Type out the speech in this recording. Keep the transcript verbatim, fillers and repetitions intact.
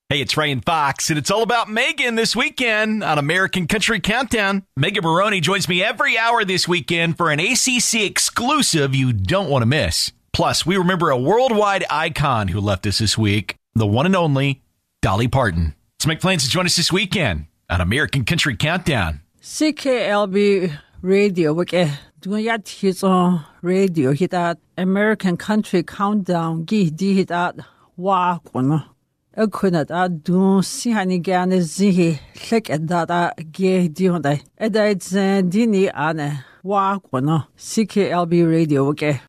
Hey, it's Ray and Fox, and it's all about Megan this weekend on American Country Countdown. Megan Maroney joins me every hour this weekend for an A C C exclusive you don't want to miss. Plus, we remember a worldwide icon who left us this week, the one and only Dolly Parton. Let's make plans to join us this weekend on American Country Countdown. C K L B Radio, wake dunya tizo radio hitat American Country Countdown gi di hitat wa kono. Akunat a dun sihani gane zihi lek edada ge dionday. Edait dini ane wa kono. C K L B Radio, wake.